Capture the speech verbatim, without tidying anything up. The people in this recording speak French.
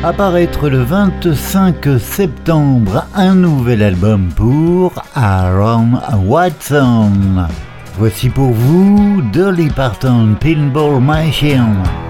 Apparaître le vingt-cinq septembre un nouvel album pour Aaron Watson. Voici pour vous Dolly Parton Pinball Machine.